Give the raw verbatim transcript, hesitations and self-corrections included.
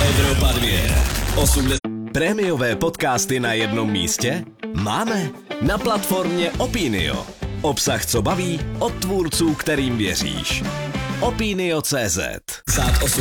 Evropa dvě. osmdesát Prémiové podcasty na jednom místě? Máme na platformě Opinio. Obsah, co baví, od tvůrců, kterým věříš. Opinio tečka cé zet.